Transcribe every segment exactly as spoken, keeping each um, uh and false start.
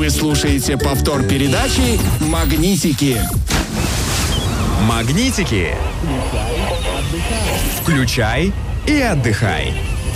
Вы слушаете повтор передачи «Магнитики». Магнитики. Включай и отдыхай.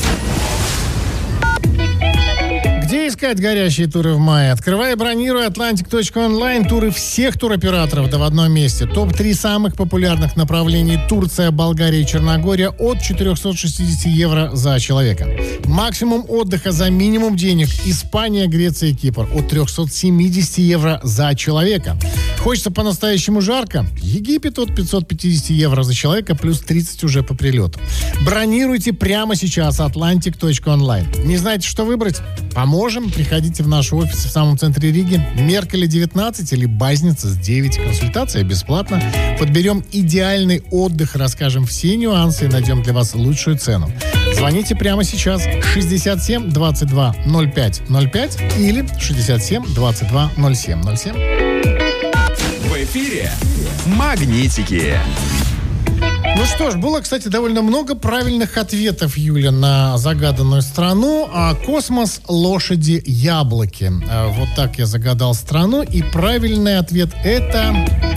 Где искать горящие туры в мае? Открывай и бронируй атлантик точка онлайн. Туры всех туроператоров, да в одном месте. топ три самых популярных направлений: Турция, Болгария и Черногория от четыреста шестьдесят евро за человека. Максимум отдыха за минимум денег: Испания, Греция и Кипр от триста семьдесят евро за человека. Хочется по-настоящему жарко? Египет от пятьсот пятьдесят евро за человека, плюс тридцать уже по прилету. Бронируйте прямо сейчас атлантик точка онлайн. Не знаете, что выбрать? Поможем. Приходите в наш офис в самом центре Риги. Меркеле девятнадцать или Базница с девять. Консультация бесплатна. Подберем идеальный отдых, расскажем все нюансы и найдем для вас лучшую цену. Звоните прямо сейчас шестьдесят семь двадцать два ноль пять ноль пять или шестьдесят семь двадцать два ноль семь ноль семь. В эфире «Магнитики». Ну что ж, было, кстати, довольно много правильных ответов, Юля, на загаданную страну. А космос, лошади, яблоки. А вот так я загадал страну. И правильный ответ — это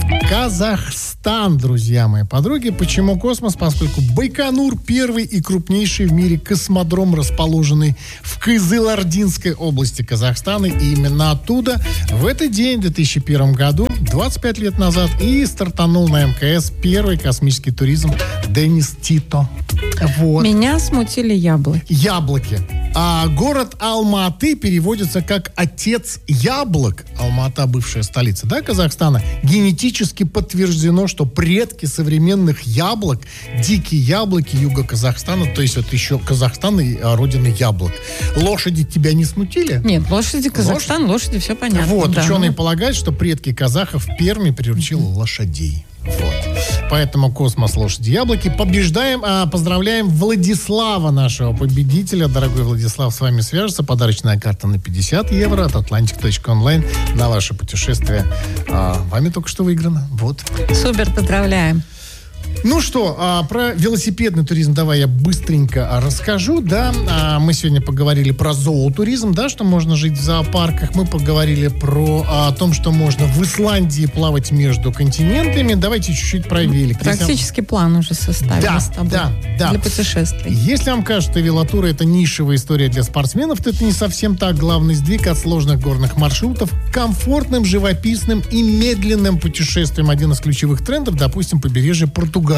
Казахстан, друзья мои подруги. Почему космос? Поскольку Байконур — первый и крупнейший в мире космодром, расположенный в Кызылординской области Казахстана. И именно оттуда в этот день, в две тысячи первом году, двадцать пять лет назад, и стартанул на эм ка эс первый космический туризм Денис Тито. Вот. Меня смутили яблоки. Яблоки. А город Алма-Аты переводится как «отец яблок». Алма-Ата — бывшая столица, да, Казахстана. Генетически подтверждено, что предки современных яблок, дикие яблоки юга Казахстана, то есть вот еще Казахстан и родина яблок. Лошади тебя не смутили? Нет, лошади Казахстан, лошади, лошади все понятно. Вот, да. Ученые полагают, что предки казахов в Перми приручили mm-hmm. лошадей. Вот. Поэтому космос, лошади, яблоки. Побеждаем, а, поздравляем Владислава, нашего победителя. Дорогой Владислав, с вами свяжется. Подарочная карта на пятьдесят евро от атлантик точка онлайн на ваше путешествие. А, вами только что выиграно. Вот. Супер, поздравляем. Ну что, а, про велосипедный туризм давай я быстренько расскажу, да. А, мы сегодня поговорили про зоотуризм, да, что можно жить в зоопарках. Мы поговорили про а, о том, что можно в Исландии плавать между континентами. Давайте чуть-чуть про велик. Практически Если... план уже составили да, с тобой да, да. для путешествий. Если вам кажется, что велотур — это нишевая история для спортсменов, то это не совсем так. Главный сдвиг от сложных горных маршрутов к комфортным, живописным и медленным путешествиям. Один из ключевых трендов, допустим, побережье Португалии.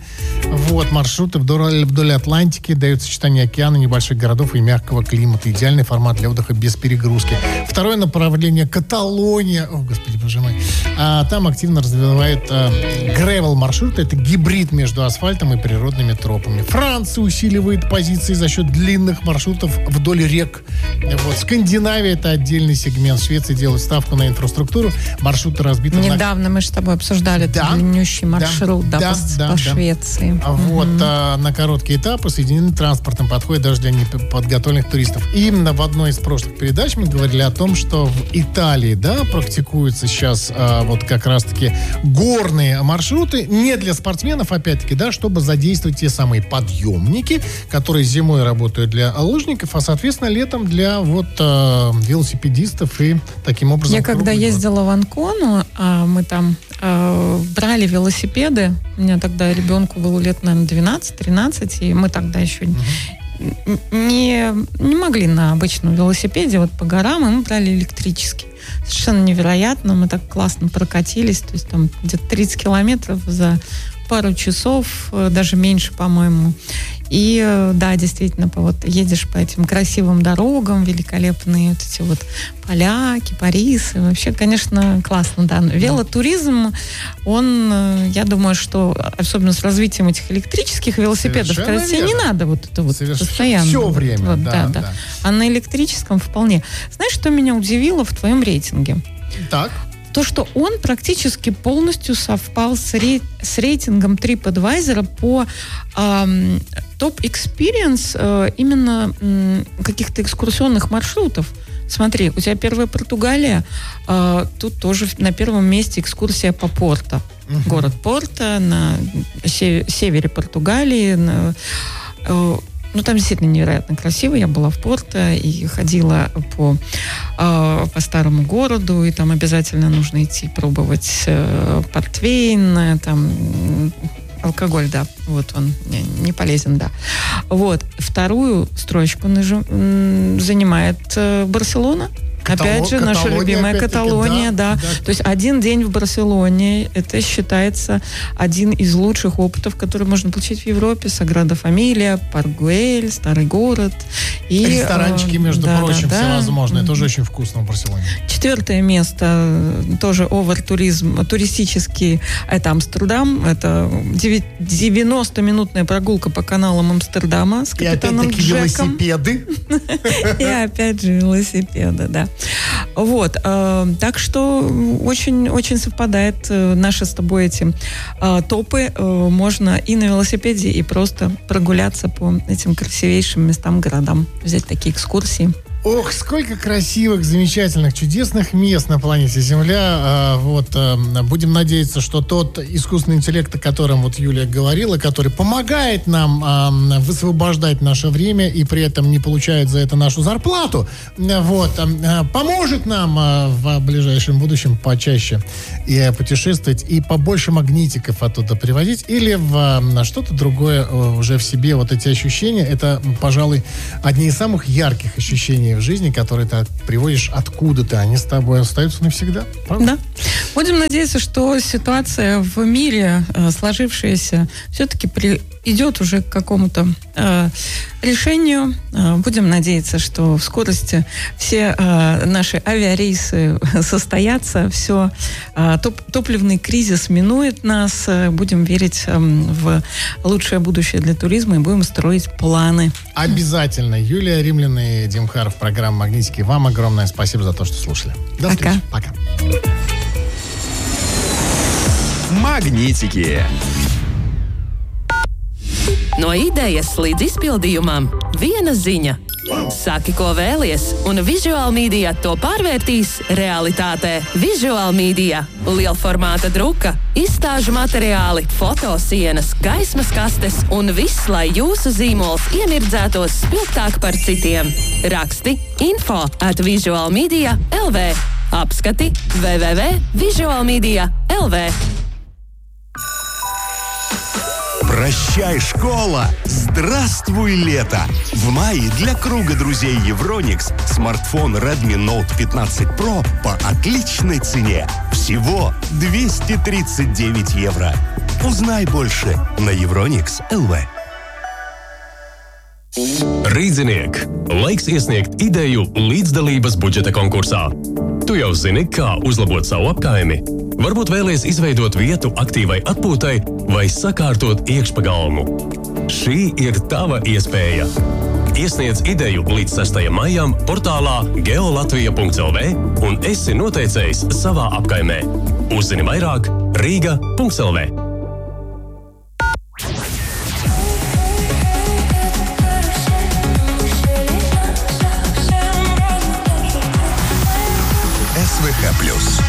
Вот, маршруты вдоль, вдоль Атлантики дают сочетание океана, небольших городов и мягкого климата. Идеальный формат для отдыха без перегрузки. Второе направление — Каталония. О, господи, боже мой. А, там активно развивает а, грэвел-маршруты. Это гибрид между асфальтом и природными тропами. Франция усиливает позиции за счет длинных маршрутов вдоль рек. Вот. Скандинавия — это отдельный сегмент. Швеция делает ставку на инфраструктуру. Маршруты разбиты на... Недавно мы же с тобой обсуждали да, этот длиннющий маршрут. Да, да, да, по да. Швеции. А вот mm-hmm. а, на короткие этапы соединены транспортом, подходит даже для неподготовленных туристов. И именно в одной из прошлых передач мы говорили о том, что в Италии, да, практикуются сейчас а, вот как раз-таки горные маршруты, не для спортсменов, опять-таки, да, чтобы задействовать те самые подъемники, которые зимой работают для лыжников, а, соответственно, летом для вот а, велосипедистов и таким образом... Я когда ездила в Анкону, а, мы там а, брали велосипеды. У меня тогда ребенку было лет, наверное, двенадцать-тринадцать, и мы тогда еще uh-huh. не, не могли на обычном велосипеде вот по горам, и мы брали электрический. Совершенно невероятно, мы так классно прокатились, то есть там где-то тридцать километров за пару часов, даже меньше, по-моему. И да, действительно, по, вот, едешь по этим красивым дорогам, великолепные вот эти вот поля, кипарисы. Вообще, конечно, классно, да. Велотуризм, он, я думаю, что особенно с развитием этих электрических велосипедов, когда тебе не надо вот это вот Совершенно. постоянно. Все время, вот, да, да, да. да. А на электрическом вполне. Знаешь, что меня удивило в твоем рейтинге? Так. То, что он практически полностью совпал с, рей- с рейтингом TripAdvisor по эм, топ-экспириенс э, именно э, каких-то экскурсионных маршрутов. Смотри, у тебя первая Португалия, э, тут тоже на первом месте экскурсия по Порто. Uh-huh. Город Порто на сев- севере Португалии. На, э, ну, там действительно невероятно красиво. Я была в Порто и ходила по, э, по старому городу, и там обязательно нужно идти пробовать э, портвейн, там... Алкоголь, да, вот он не, не полезен, да. Вот, вторую строчку нажим, занимает э, Барселона. Катало... Опять же, наша любимая Каталония, да, да. да. То есть один день в Барселоне, это считается один из лучших опытов, который можно получить в Европе. Саграда Фамилия, Парк Güell, старый город. И, ресторанчики, между да, прочим, да, всевозможные. да. Тоже очень вкусно в Барселоне. Четвертое место, тоже овертуризм, туристический, это Амстердам. Это девяносто-минутная прогулка по каналам Амстердама с капитаном Джеком. И опять-таки велосипеды. И опять же велосипеды, да. Вот, э, так что очень-очень совпадает э, наши с тобой эти э, топы. Э, можно и на велосипеде, и просто прогуляться по этим красивейшим местам, городам, взять такие экскурсии. Ох, сколько красивых, замечательных, чудесных мест на планете Земля. А, вот, а, будем надеяться, что тот искусственный интеллект, о котором вот Юлия говорила, который помогает нам а, высвобождать наше время и при этом не получает за это нашу зарплату, вот, а, поможет нам а, в ближайшем будущем почаще и путешествовать, и побольше магнитиков оттуда привозить, или в а, что-то другое а, уже в себе. Вот эти ощущения, это, пожалуй, одни из самых ярких ощущений в жизни, которые ты приводишь откуда-то, они с тобой остаются навсегда. Правда? Да. Будем надеяться, что ситуация в мире, э, сложившаяся, все-таки при... идет уже к какому-то э, решению. Э, будем надеяться, что в скорости все э, наши авиарейсы состоятся, все, э, топ- топливный кризис минует нас. Э, будем верить э, в лучшее будущее для туризма и будем строить планы. Обязательно. Юлия Римлян и Дим Харов, программа «Магнитики». Вам огромное спасибо за то, что слушали. До Пока. встречи. Пока. Магнитики. No idejas līdz izpildījumam viena ziņa. Saki, ko vēlies, un Visual Media to pārvērtīs realitātē. Visual Media – lielformāta druka, izstāžu materiāli, fotosienas, gaismas kastes un viss, lai jūsu zīmols iemirdzētos spilgtāk par citiem. Raksti info at visualmedia dot l v. Apskati w w w dot visualmedia dot l v. Прощай, школа! Здравствуй, лето! В мае для круга друзей Евроникс смартфон Redmi Note пятнадцать Pro по отличной цене. Всего двести тридцать девять евро. Узнай больше на евроникс точка эл ви. Rīdziniek, laiks iesniegt ideju līdzdalības budžeta konkursā. Tu jau zini, kā uzlabot savu apkaimi? Varbūt vēlies izveidot vietu aktīvai atpūtai vai sakārtot iekšpagalmu. Šī ir tava iespēja. Iesniedz ideju līdz sestajam maijam portālā geolatvija punkts l v un esi noteicējs savā apkaimē. Uzzini vairāk rīga punkts l v. ес вэ ха плюс.